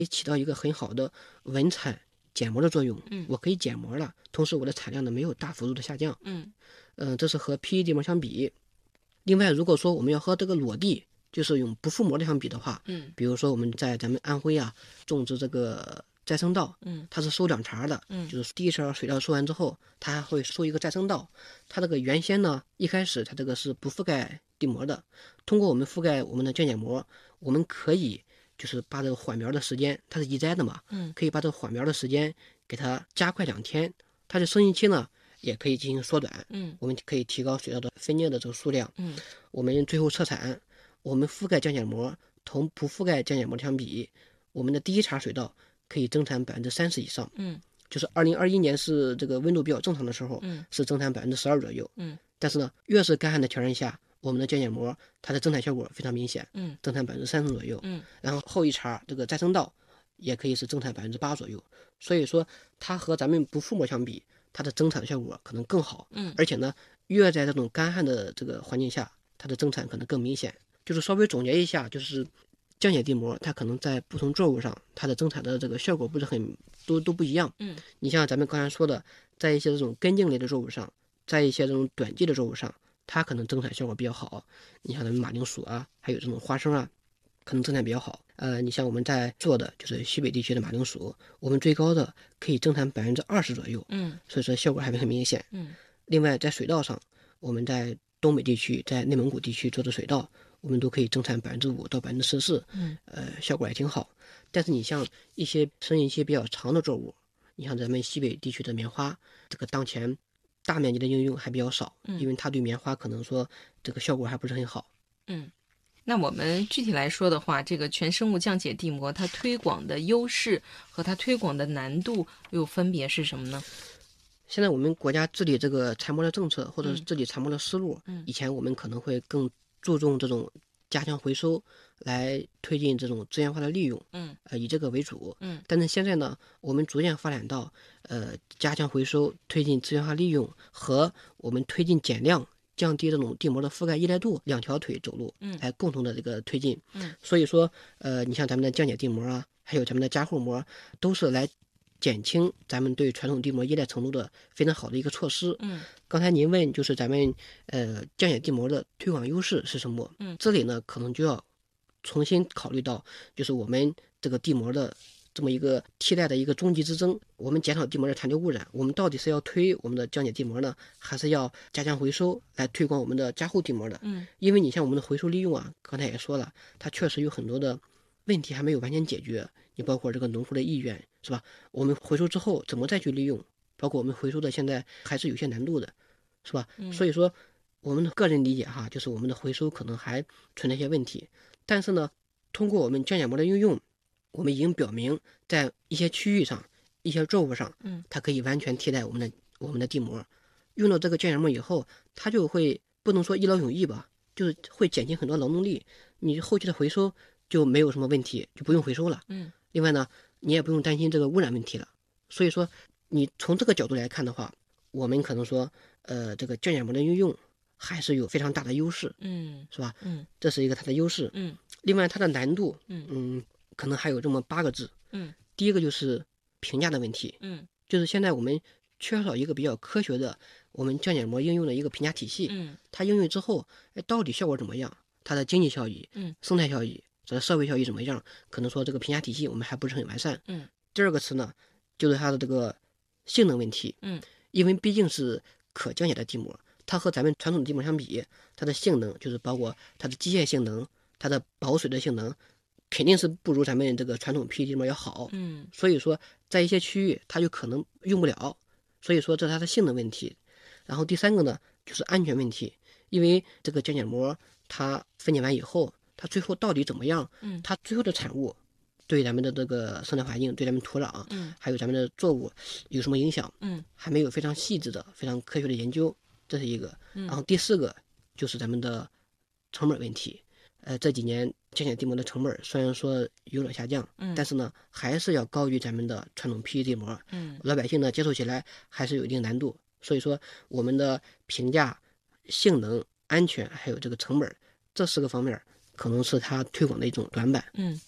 起到一个很好的稳产减膜的作用。 嗯我可以减膜了，同时我的产量呢没有大幅度的下降。 嗯这是和 PE 地膜相比。另外，如果说我们要和这个裸地，就是用不覆膜的相比的话， 嗯比如说我们在咱们安徽啊种植这个再生稻， 嗯它是收两茬的， 嗯就是第一茬水稻收完之后，它还会收一个再生稻。它这个原先呢，一开始它这个是不覆盖地膜的，通过我们覆盖我们的降解膜，我们可以就是把这个缓苗的时间，它是移栽的嘛，可以把这个缓苗的时间给它加快2天，它的生育期呢也可以进行缩短。我们可以提高水稻的分蘖的这个数量。我们最后测产，我们覆盖降解膜同不覆盖降解膜相比，我们的第一茬水稻可以增产30%以上。就是2021年是这个温度比较正常的时候，是增产12%左右。但是呢，越是干旱的条件下，我们的降解膜它的增产效果非常明显，增产30%左右。然后后一茬这个再生稻也可以是增产8%左右。所以说，它和咱们不覆膜相比，它的增产效果可能更好。而且呢，越在这种干旱的这个环境下，它的增产可能更明显。就是稍微总结一下，就是降解地膜它可能在不同作物上，它的增产的这个效果不是很都不一样。你像咱们刚才说的，在一些这种根茎类的作物上，在一些这种短季的作物上，它可能增产效果比较好。你像咱们马铃薯啊，还有这种花生啊，可能增产比较好。你像我们在做的就是西北地区的马铃薯，我们最高的可以增产20%左右。所以说效果还很明显。另外在水稻上，我们在东北地区、在内蒙古地区做的水稻，我们都可以增产5%到14%，效果也挺好。但是你像一些生育期比较长的作物，你像咱们西北地区的棉花，这个当前大面积的应用还比较少，因为它对棉花可能说这个效果还不是很好。 那我们具体来说的话，这个全生物降解地膜它推广的优势和它推广的难度又分别是什么呢？ 现在我们国家治理这个残膜的政策，或者是治理残膜的思路，以前我们可能会更注重这种加强回收，来推进这种资源化的利用，以这个为主。但是现在呢，我们逐渐发展到加强回收、推进资源化利用和我们推进减量、降低这种地膜的覆盖依赖度两条腿走路，来共同的这个推进。所以说，你像咱们的降解地膜啊，还有咱们的加厚膜，都是来减轻咱们对传统地膜依赖程度的非常好的一个措施。刚才您问就是咱们降解地膜的推广优势是什么？这里呢可能就要重新考虑到，就是我们这个地膜的这么一个替代的一个终极之争。我们减少地膜的残留污染，我们到底是要推我们的降解地膜呢，还是要加强回收来推广我们的加厚地膜的？因为你像我们的回收利用啊，刚才也说了，它确实有很多的问题还没有完全解决。你包括这个农户的意愿，是吧？我们回收之后怎么再去利用？包括我们回收的现在还是有些难度的，是吧？所以说，我们的个人理解哈，就是我们的回收可能还存在一些问题。但是呢，通过我们降解膜的应用，我们已经表明，在一些区域上、一些作物上，它可以完全替代我们的地膜。用了这个降解膜以后，它就会不能说一劳永逸吧，就是会减轻很多劳动力，你后期的回收就没有什么问题，就不用回收了。另外呢，你也不用担心这个污染问题了。所以说，你从这个角度来看的话，我们可能说，这个降解膜的应用还是有非常大的优势，是吧？这是一个它的优势。另外它的难度，可能还有这么8个字。第一个就是评价的问题。就是现在我们缺少一个比较科学的我们降解膜应用的一个评价体系。它应用之后，到底效果怎么样？它的经济效益、生态效益、这社会效益怎么样？可能说这个评价体系我们还不是很完善。第二个词呢，就是它的这个性能问题。因为毕竟是可降解的地膜，它和咱们传统的地膜相比，它的性能就是包括它的机械性能、它的保水的性能，肯定是不如咱们这个传统 PE 地膜要好。所以说在一些区域它就可能用不了，所以说这是它的性能问题。然后第三个呢，就是安全问题。因为这个降解膜它分解完以后，它最后到底怎么样？它最后的产物对咱们的这个生态环境、对咱们土壤，还有咱们的作物有什么影响？还没有非常细致的、非常科学的研究，这是一个。然后第四个就是咱们的成本问题。这几年降解地膜的成本虽然说有所下降，但是呢，还是要高于咱们的传统 PE 地膜。老百姓呢接受起来还是有一定难度。所以说，我们的评价、性能、安全还有这个成本这4个方面，可能是它推广的一种短板。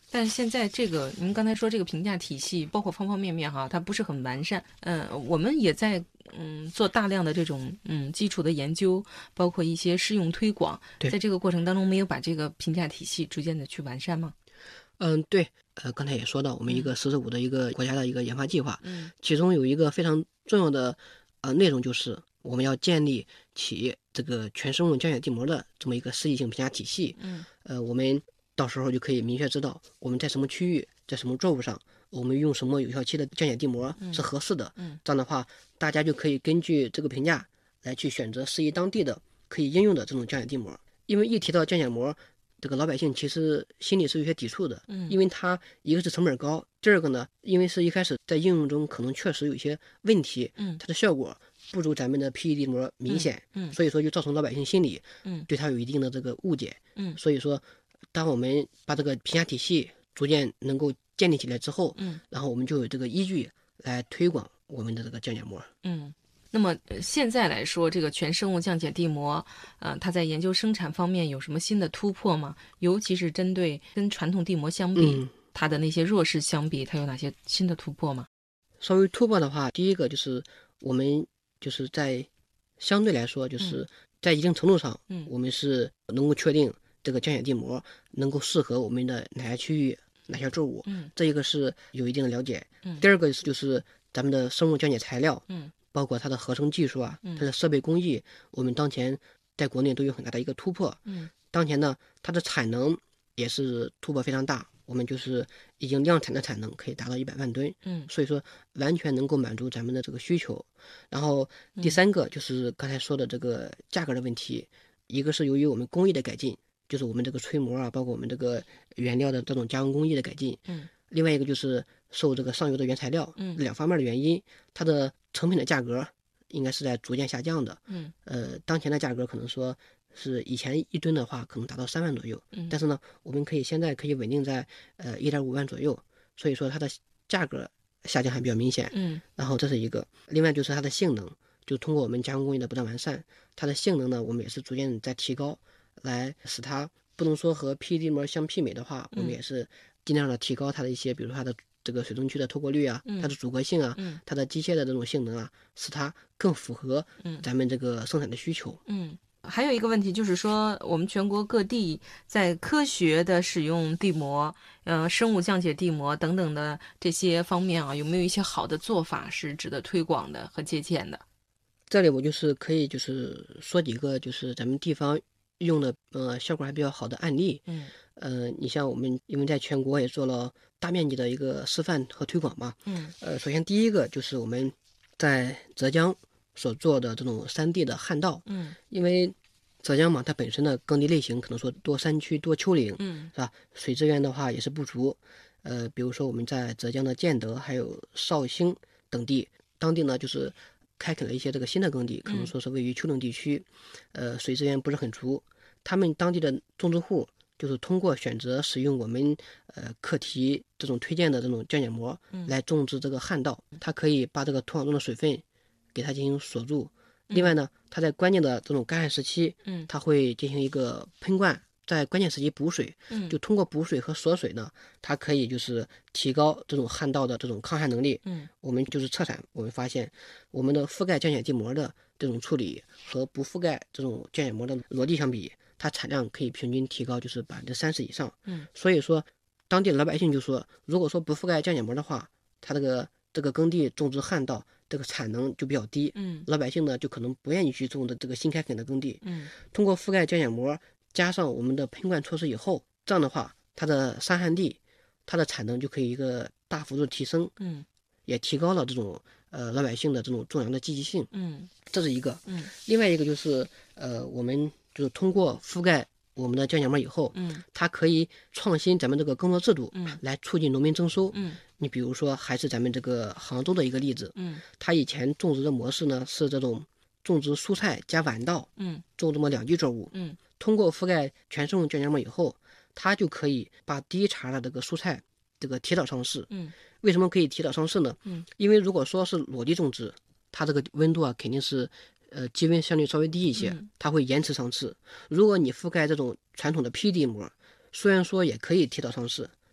但是现在这个您刚才说这个评价体系包括方方面面哈，它不是很完善。我们也在做大量的这种基础的研究，包括一些试用推广。在这个过程当中，没有把这个评价体系逐渐的去完善吗？ 对，刚才也说到，我们一个“十四五”的一个国家的一个研发计划，其中有一个非常重要的内容，就是我们要建立起这个全生物降解地膜的这么一个适宜性评价体系。我们到时候就可以明确知道我们在什么区域，在什么作物上，我们用什么有效期的降解地膜是合适的。这样的话，大家就可以根据这个评价来去选择适宜当地的可以应用的这种降解地膜。因为一提到降解膜，这个老百姓其实心里是有些抵触的，因为它一个是成本高，第二个呢，因为是一开始在应用中可能确实有一些问题，它的效果不如咱们的 PE 地膜明显，所以说就造成老百姓心里对它有一定的这个误解。所以说当我们把这个评价体系逐渐能够建立起来之后，然后我们就有这个依据来推广我们的这个降解膜。 那么现在来说，这个全生物降解地膜，它在研究生产方面有什么新的突破吗？尤其是针对跟传统地膜相比，它的那些弱势相比，它有哪些新的突破吗？ 稍微突破的话，第一个就是我们就是在相对来说，就是在一定程度上，我们是能够确定这个降解地膜能够适合我们的哪些区域、哪些作物，这一个是有一定的了解。第二个就是咱们的生物降解材料，包括它的合成技术啊，它的设备工艺，我们当前在国内都有很大的一个突破。当前呢，它的产能也是突破非常大，我们就是已经量产的产能可以达到100万吨。所以说完全能够满足咱们的这个需求。然后第三个就是刚才说的这个价格的问题，一个是由于我们工艺的改进，就是我们这个吹膜啊，包括我们这个原料的这种加工工艺的改进。另外一个就是受这个上游的原材料两方面的原因，它的成品的价格应该是在逐渐下降的。当前的价格可能说是以前1吨的话可能达到3万左右，但是呢，我们现在可以稳定在1.5万左右，所以说它的价格下降还比较明显。然后这是一个，另外就是它的性能，就通过我们加工工艺的不断完善，它的性能呢，我们也是逐渐在提高，来使它不能说和 PE 地膜相媲美的话，我们也是尽量的提高它的一些，比如说它的这个水蒸区的透过率啊，它的阻隔性啊，它的机械的这种性能啊，使它更符合咱们这个生产的需求。 还有一个问题就是说，我们全国各地在科学的使用地膜、生物降解地膜等等的这些方面啊，有没有一些好的做法是值得推广的和借鉴的？ 这里我就是可以就是说几个就是咱们地方用的效果还比较好的案例。你像我们因为在全国也做了大面积的一个示范和推广嘛。首先第一个就是我们在浙江所做的这种3D 的旱稻。因为浙江嘛，它本身的耕地类型可能说多山区多丘陵，是吧？水资源的话也是不足。比如说我们在浙江的建德还有绍兴等地，当地呢就是开垦了一些这个新的耕地，可能说是位于丘陵地区，水资源不是很足。他们当地的种植户就是通过选择使用我们课题这种推荐的这种降解膜来种植这个旱稻，它可以把这个土壤中的水分给它进行锁住。另外呢，它在关键的这种干旱时期，它会进行一个喷灌，在关键时期补水。就通过补水和锁水呢，它可以就是提高这种旱稻的这种抗旱能力。我们就是测产，我们发现我们的覆盖降解地膜的这种处理和不覆盖这种降解膜的裸地相比，它产量可以平均提高就是30%以上。所以说当地老百姓就说，如果说不覆盖降解膜的话，它这个耕地种植旱稻这个产能就比较低。老百姓呢就可能不愿意去种的这个新开垦的耕地。通过覆盖降解膜加上我们的喷灌措施以后，这样的话它的山旱地它的产能就可以一个大幅度提升。也提高了这种老百姓的这种种粮的积极性。这是一个。另外一个就是我们就是通过覆盖我们的降解膜以后，它可以创新咱们这个耕作制度，来促进农民增收。你比如说还是咱们这个杭州的一个例子。它以前种植的模式呢是这种种植蔬菜加晚稻，种这么2季作物。通过覆盖全生物降解膜以后，它就可以把第一茬的这个蔬菜这个提早上市。为什么可以提早上市呢？因为如果说是裸地种植，它这个温度啊肯定是积温相对稍微低一些，它会延迟上市。如果你覆盖这种传统的 PE 地膜，虽然说也可以提早上市，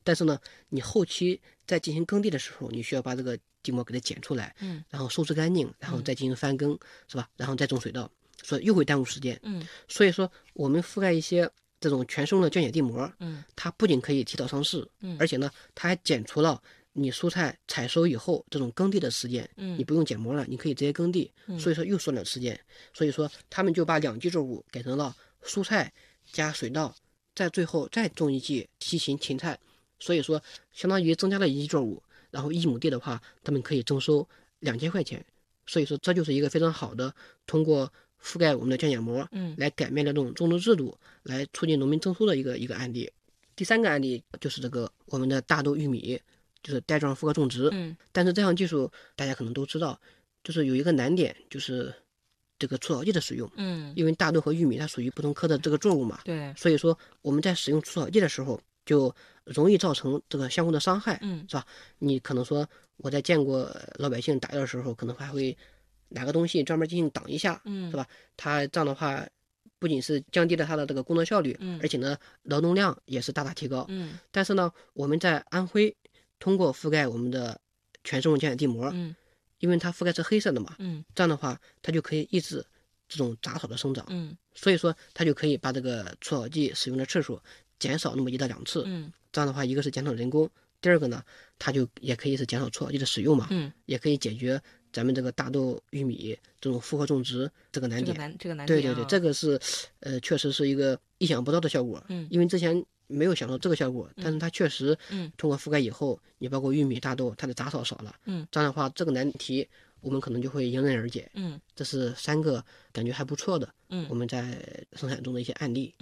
但是呢，你后期在进行耕地的时候，你需要把这个地膜给它剪出来，然后收拾干净，然后再进行翻耕，是吧？然后再种水稻，所以又会耽误时间。所以说我们覆盖一些这种全生的降解地膜，它不仅可以提早上市，而且呢，它还减除了你蔬菜采收以后这种耕地的时间，你不用剪膜了，你可以直接耕地，所以说又缩短时间。所以说他们就把2季作物改成了蔬菜加水稻，在最后再种一季西芹、芹菜，所以说相当于增加了1季作物，然后1亩地的话，他们可以征收2000块钱。所以说这就是一个非常好的通过覆盖我们的降解膜，来改变这种种植制度，来促进农民增收的一个案例。第3个案例就是这个我们的大豆、玉米，就是带状复合种植。但是这项技术大家可能都知道，就是有一个难点，就是这个除草剂的使用。因为大豆和玉米它属于不同科的这个作物嘛， 对， 所以说我们在使用除草剂的时候就容易造成这个相互的伤害，是吧？你可能说我在见过老百姓打药的时候，可能还会拿个东西专门进行挡一下，是吧？它这样的话不仅是降低了它的这个工作效率，而且呢劳动量也是大大提高。但是呢我们在安徽通过覆盖我们的全生物降解地膜，因为它覆盖是黑色的嘛，这样的话它就可以抑制这种杂草的生长，所以说它就可以把这个除草剂使用的次数减少那么1到2次，这样的话一个是减少人工，第二个呢它就也可以是减少除草剂的使用嘛，也可以解决咱们这个大豆、玉米这种复合种植这个难点。 这个难点， 对对对，这个是确实是一个意想不到的效果，因为之前没有想到这个效果，但是它确实通过覆盖以后，你包括玉米、大豆，它的杂草少了，这样的话这个难题我们可能就会迎刃而解。这是3个感觉还不错的，我们在生产中的一些案例。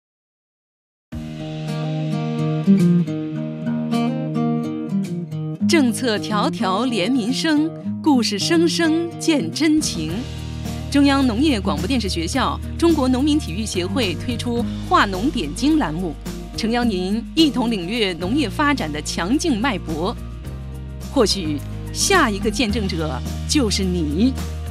政策条条连民生，故事声声见真情。中央农业广播电视学校、中国农民体育协会推出“化农点睛”栏目，诚邀您一同领略农业发展的强劲脉搏。或许下一个见证者就是你。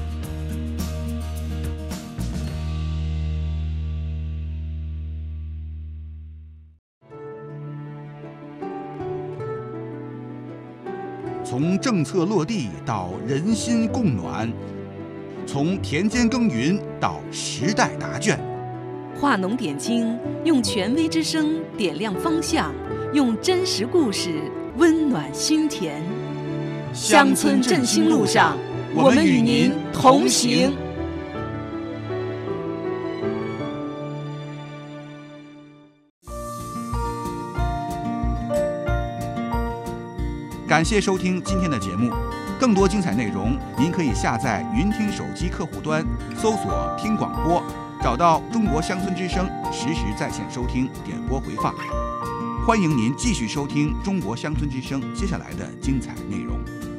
从政策落地到人心共暖，从田间耕耘到时代答卷， 化农点睛，用权威之声点亮方向，用真实故事温暖心田。乡村振兴路上，我们与您同行。 感谢收听今天的节目，更多精彩内容您可以下载云听手机客户端，搜索听广播，找到中国乡村之声，实时在线收听点播回放。欢迎您继续收听中国乡村之声接下来的精彩内容。